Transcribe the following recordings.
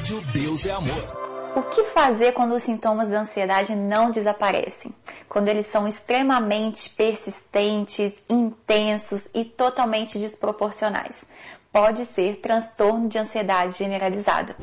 Rádio Deus é Amor. O que fazer quando os sintomas da ansiedade não desaparecem? Quando eles são extremamente persistentes, intensos e totalmente desproporcionais. Pode ser transtorno de ansiedade generalizada.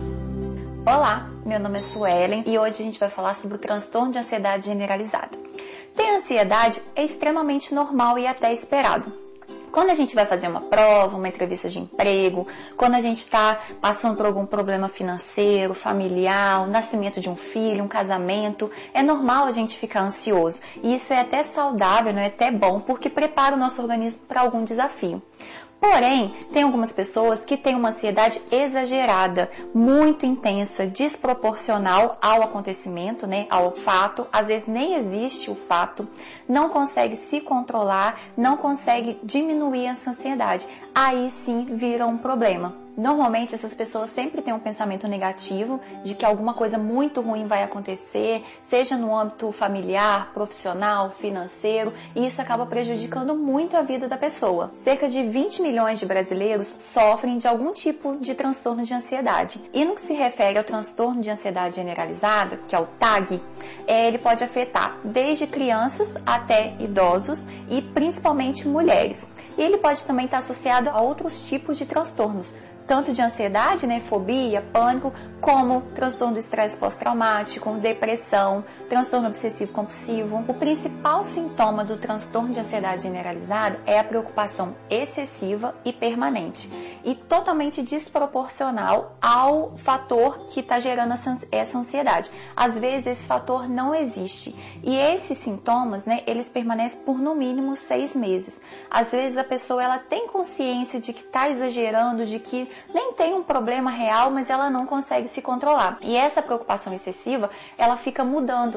Olá, meu nome é Suelen e hoje a gente vai falar sobre o transtorno de ansiedade generalizada. Ter ansiedade é extremamente normal e até esperado. Quando a gente vai fazer uma prova, uma entrevista de emprego, quando a gente está passando por algum problema financeiro, familiar, o nascimento de um filho, um casamento, é normal a gente ficar ansioso. E isso é até saudável, é até bom, porque prepara o nosso organismo para algum desafio. Porém, tem algumas pessoas que têm uma ansiedade exagerada, muito intensa, desproporcional ao acontecimento, ao fato. Às vezes nem existe o fato, não consegue se controlar, não consegue diminuir essa ansiedade. Aí sim vira um problema. Normalmente essas pessoas sempre têm um pensamento negativo de que alguma coisa muito ruim vai acontecer, seja no âmbito familiar, profissional, financeiro, e isso acaba prejudicando muito a vida da pessoa. Cerca de 20 milhões de brasileiros sofrem de algum tipo de transtorno de ansiedade. E no que se refere ao transtorno de ansiedade generalizada, que é o TAG, ele pode afetar desde crianças até idosos e principalmente mulheres. E ele pode também estar associado a outros tipos de transtornos, tanto de ansiedade, fobia, pânico, como transtorno do estresse pós-traumático, depressão, transtorno obsessivo-compulsivo. O principal sintoma do transtorno de ansiedade generalizada é a preocupação excessiva e permanente e totalmente desproporcional ao fator que está gerando essa ansiedade. Às vezes esse fator não existe e esses sintomas, eles permanecem por no mínimo 6 meses. Às vezes a pessoa ela tem consciência de que está exagerando, de que nem tem um problema real, mas ela não consegue se controlar. E essa preocupação excessiva, ela fica mudando,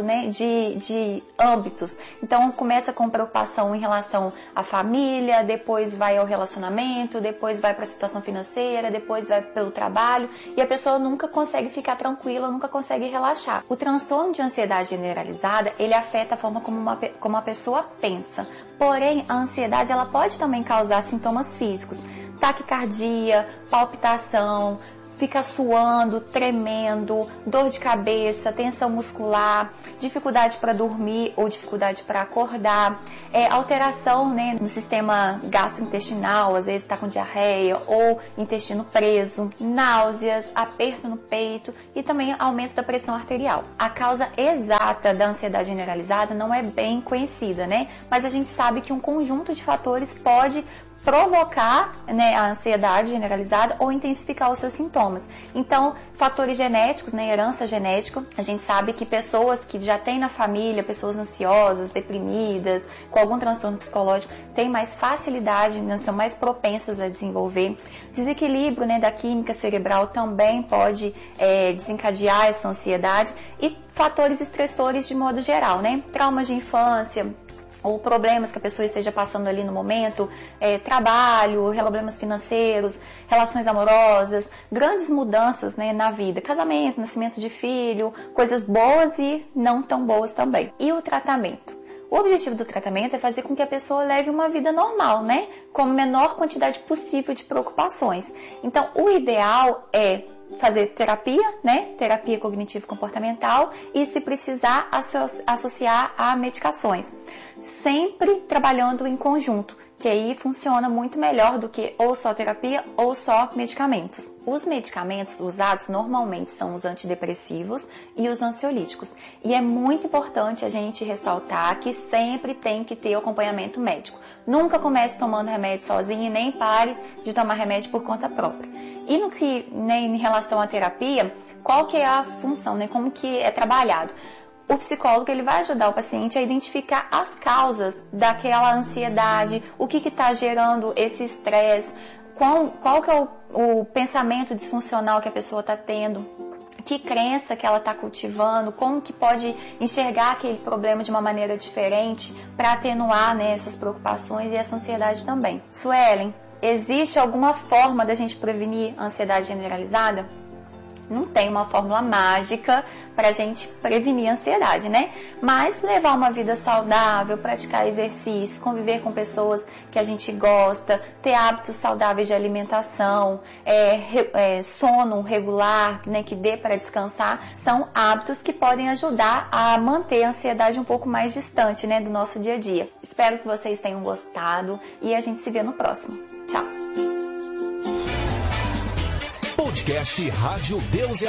de âmbitos. Então, começa com preocupação em relação à família, depois vai ao relacionamento, depois vai para a situação financeira, depois vai pelo trabalho, e a pessoa nunca consegue ficar tranquila, nunca consegue relaxar. O transtorno de ansiedade generalizada, ele afeta a forma como a pessoa pensa. Porém, a ansiedade, ela pode também causar sintomas físicos. Taquicardia, palpitação, fica suando, tremendo, dor de cabeça, tensão muscular, dificuldade para dormir ou dificuldade para acordar, alteração no sistema gastrointestinal, às vezes está com diarreia ou intestino preso, náuseas, aperto no peito e também aumento da pressão arterial. A causa exata da ansiedade generalizada não é bem conhecida, mas a gente sabe que um conjunto de fatores pode provocar a ansiedade generalizada ou intensificar os seus sintomas. Então, fatores genéticos, herança genética, a gente sabe que pessoas que já têm na família, pessoas ansiosas, deprimidas, com algum transtorno psicológico, têm mais facilidade, são mais propensas a desenvolver. Desequilíbrio da química cerebral também pode desencadear essa ansiedade e fatores estressores de modo geral, traumas de infância, ou problemas que a pessoa esteja passando ali no momento, trabalho, problemas financeiros, relações amorosas, grandes mudanças na vida, casamento, nascimento de filho, coisas boas e não tão boas também. E o tratamento? O objetivo do tratamento é fazer com que a pessoa leve uma vida normal, com a menor quantidade possível de preocupações. Então, o ideal é fazer terapia, terapia cognitivo-comportamental e, se precisar, associar a medicações. Sempre trabalhando em conjunto, que aí funciona muito melhor do que ou só terapia ou só medicamentos. Os medicamentos usados normalmente são os antidepressivos e os ansiolíticos. E é muito importante a gente ressaltar que sempre tem que ter acompanhamento médico. Nunca comece tomando remédio sozinho e nem pare de tomar remédio por conta própria. E no que, em relação à terapia, qual que é a função, como que é trabalhado? O psicólogo ele vai ajudar o paciente a identificar as causas daquela ansiedade, o que está gerando esse estresse, qual que é o pensamento disfuncional que a pessoa está tendo, que crença que ela está cultivando, como que pode enxergar aquele problema de uma maneira diferente para atenuar essas preocupações e essa ansiedade também. Suelen, existe alguma forma da gente prevenir a ansiedade generalizada? Não tem uma fórmula mágica para a gente prevenir a ansiedade, né? Mas levar uma vida saudável, praticar exercício, conviver com pessoas que a gente gosta, ter hábitos saudáveis de alimentação, sono regular, né, que dê para descansar, são hábitos que podem ajudar a manter a ansiedade um pouco mais distante, né, do nosso dia a dia. Espero que vocês tenham gostado e a gente se vê no próximo. Tchau! Podcast Rádio Deus